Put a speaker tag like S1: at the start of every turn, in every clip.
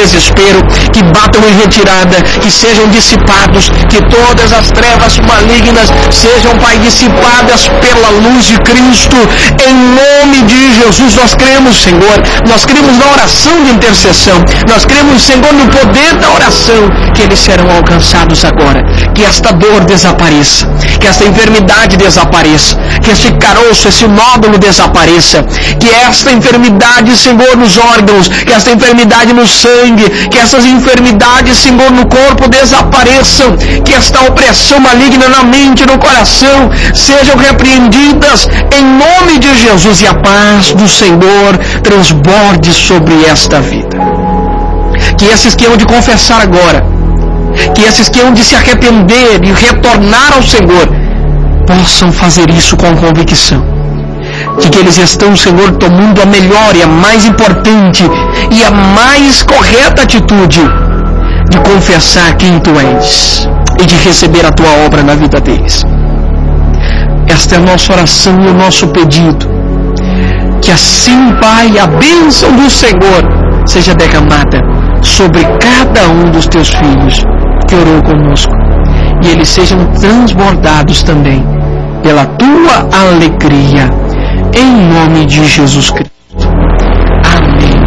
S1: desespero, que batam em retirada, que sejam dissipados, que todas as trevas malignas sejam, Pai, dissipadas pela luz de Cristo, em nome de Jesus. Nós cremos, Senhor, nós cremos na oração de intercessão, nós cremos, Senhor, no poder da oração, que eles serão alcançados agora, que esta dor desapareça, que esta enfermidade desapareça, que este caroço, esse nódulo desapareça, que esta enfermidade, Senhor, nos órgãos, que esta enfermidade no sangue, que essas enfermidades, Senhor, no corpo desapareçam, que esta opressão maligna na mente e no coração sejam repreendidas em nome de Jesus, e a paz do Senhor transborde sobre esta vida. Que esses que hão de confessar agora, que esses que hão de se arrepender e retornar ao Senhor, possam fazer isso com convicção, de que eles estão, Senhor, tomando a melhor e a mais importante e a mais correta atitude de confessar quem Tu és e de receber a Tua obra na vida deles. Esta é a nossa oração e o nosso pedido, que assim, Pai, a bênção do Senhor seja derramada sobre cada um dos Teus filhos que orou conosco, e eles sejam transbordados também pela Tua alegria, em nome de Jesus Cristo. Amém.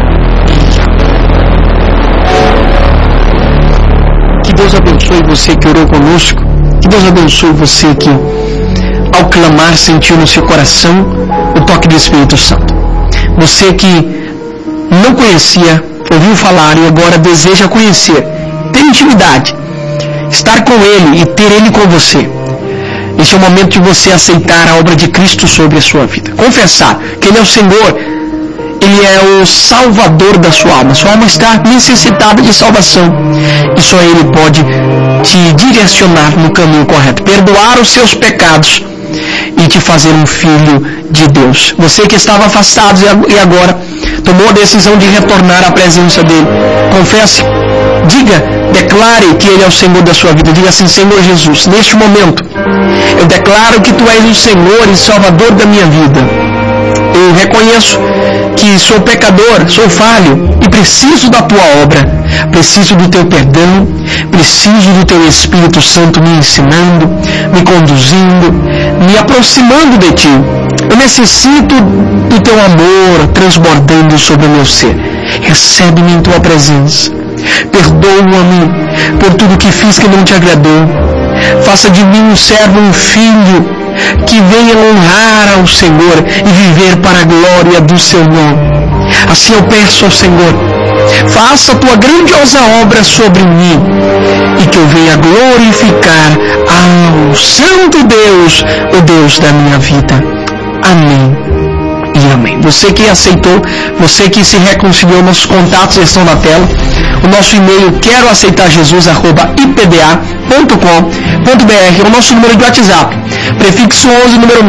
S1: Que Deus abençoe você que orou conosco, que Deus abençoe você que, ao clamar, sentiu no seu coração o toque do Espírito Santo. Você que não conhecia, ouviu falar e agora deseja conhecer, ter intimidade, estar com Ele e ter Ele com você. Este é o momento de você aceitar a obra de Cristo sobre a sua vida. Confessar que Ele é o Senhor, Ele é o Salvador da sua alma. Sua alma está necessitada de salvação e só Ele pode te direcionar no caminho correto, perdoar os seus pecados e te fazer um filho de Deus. Você que estava afastado e agora tomou a decisão de retornar à presença dEle, confesse, diga, declare que Ele é o Senhor da sua vida. Diga assim: Senhor Jesus, neste momento eu declaro que Tu és o Senhor e Salvador da minha vida. Eu reconheço que sou pecador, sou falho e preciso da Tua obra, preciso do Teu perdão, preciso do Teu Espírito Santo me ensinando, me conduzindo, me aproximando de Ti. Eu necessito do Teu amor transbordando sobre o meu ser. Recebe-me em Tua presença. Perdoa-me por tudo que fiz que não Te agradou. Faça de mim um servo, um filho, que venha honrar ao Senhor e viver para a glória do Seu nome. Assim eu peço ao Senhor, faça a Tua grandiosa obra sobre mim e que eu venha glorificar ao Santo Deus, o Deus da minha vida. Amém e amém. Você que aceitou, você que se reconciliou, nossos contatos estão na tela. O nosso e-mail queroaceitarjesus@ipda.com.br, o nosso número de WhatsApp, prefixo 11, número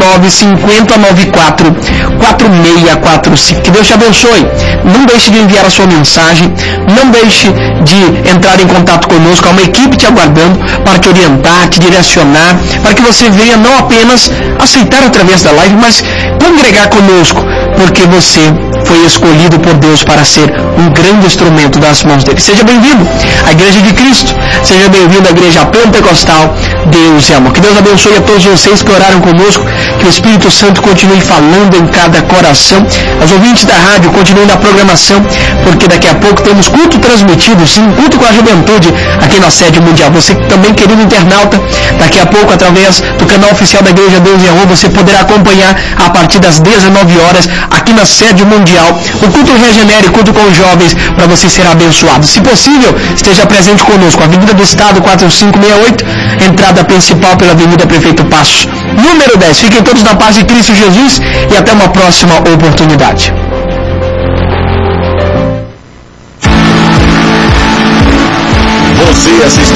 S1: 95094-4645. Que Deus te abençoe. Não deixe de enviar a sua mensagem, não deixe de entrar em contato conosco. Há uma equipe te aguardando para te orientar, te direcionar, para que você venha não apenas aceitar através da live, mas congregar conosco, porque você foi escolhido por Deus para ser um grande instrumento das mãos dele. Seja bem-vindo à Igreja de Cristo, seja bem-vindo à Igreja Pentecostal Deus e Amor. Que Deus abençoe a todos vocês que oraram conosco, que o Espírito Santo continue falando em cada coração. Aos ouvintes da rádio, continuem na programação, porque daqui a pouco temos culto transmitido, sim, culto com a juventude aqui na sede mundial. Você também, querido internauta, daqui a pouco, através do canal oficial da Igreja Deus e Amor, você poderá acompanhar a partir das 19 horas aqui na sede mundial o culto Regenere, culto com os jovens, para você ser abençoado. Se possível, esteja presente conosco. Avenida do Estado 4568, entrada principal pela Avenida Prefeito Passos, número 10. Fiquem todos na paz de Cristo Jesus e até uma próxima oportunidade.
S2: Você assistiu